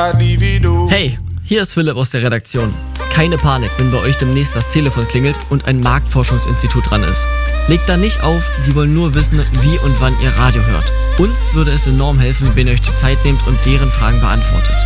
Hey, hier ist Philipp aus der Redaktion. Keine Panik, wenn bei euch demnächst das Telefon klingelt und ein Marktforschungsinstitut dran ist. Legt da nicht auf, die wollen nur wissen, wie und wann ihr Radio hört. Uns würde es enorm helfen, wenn ihr euch die Zeit nehmt und deren Fragen beantwortet.